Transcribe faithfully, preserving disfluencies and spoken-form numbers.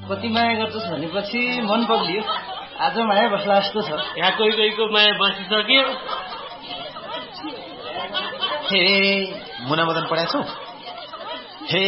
कति माया गर्छस् भनेपछि मन पग्लियो। आज माया बस्ला जस्तो छ। यहाँ कोही कोहीको माया बसिसक्यो। हे मुना मदन पढाएको छौ?